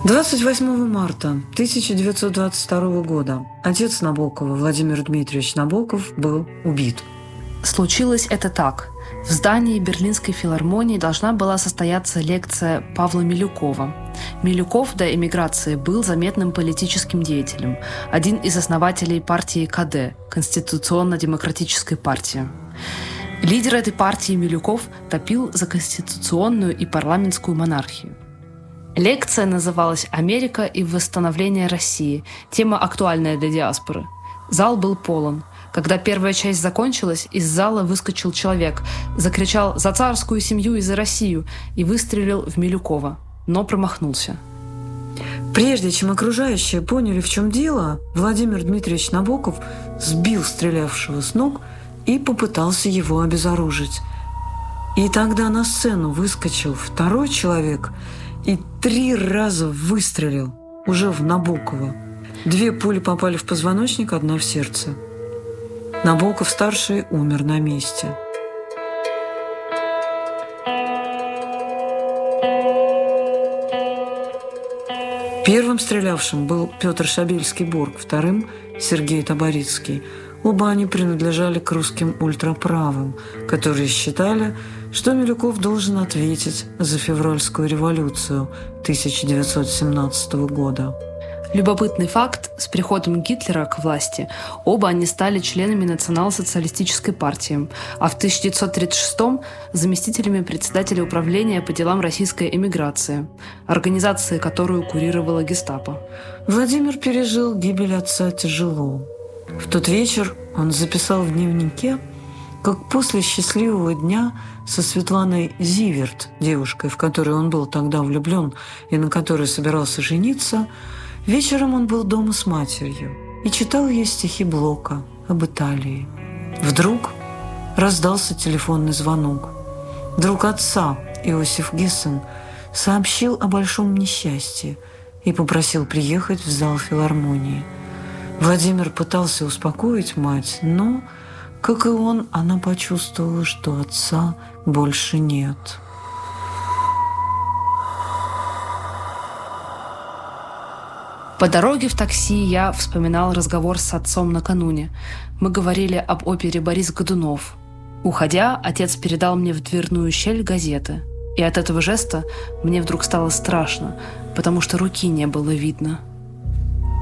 28 марта 1922 года отец Набокова, Владимир Дмитриевич Набоков, был убит. Случилось это так. В здании Берлинской филармонии должна была состояться лекция Павла Милюкова. Милюков до эмиграции был заметным политическим деятелем, один из основателей партии КД – Конституционно-демократической партии. Лидер этой партии Милюков топил за конституционную и парламентскую монархию. Лекция называлась «Америка и восстановление России». Тема актуальная для диаспоры. Зал был полон. Когда первая часть закончилась, из зала выскочил человек, закричал «За царскую семью и за Россию!» и выстрелил в Милюкова, но промахнулся. Прежде чем окружающие поняли, в чем дело, Владимир Дмитриевич Набоков сбил стрелявшего с ног и попытался его обезоружить. И тогда на сцену выскочил второй человек и 3 раза выстрелил уже в Набокова. 2 пули попали в позвоночник, 1 в сердце. Набоков-старший умер на месте. Первым стрелявшим был Петр Шабельский-Бург, вторым – Сергей Таборицкий. Оба они принадлежали к русским ультраправым, которые считали, что Милюков должен ответить за февральскую революцию 1917 года. Любопытный факт: с приходом Гитлера к власти оба они стали членами национал-социалистической партии, а в 1936-м – заместителями председателя управления по делам российской эмиграции, организации, которую курировала гестапо. Владимир пережил гибель отца тяжело. В тот вечер он записал в дневнике, как после счастливого дня со Светланой Зиверт, девушкой, в которую он был тогда влюблен и на которой собирался жениться, вечером он был дома с матерью и читал ей стихи Блока об Италии. Вдруг раздался телефонный звонок. Друг отца, Иосиф Гессен, сообщил о большом несчастье и попросил приехать в зал филармонии. Владимир пытался успокоить мать, но, как и он, она почувствовала, что отца больше нет. По дороге в такси я вспоминал разговор с отцом накануне. Мы говорили об опере «Борис Годунов». Уходя, отец передал мне в дверную щель газеты. И от этого жеста мне вдруг стало страшно, потому что руки не было видно.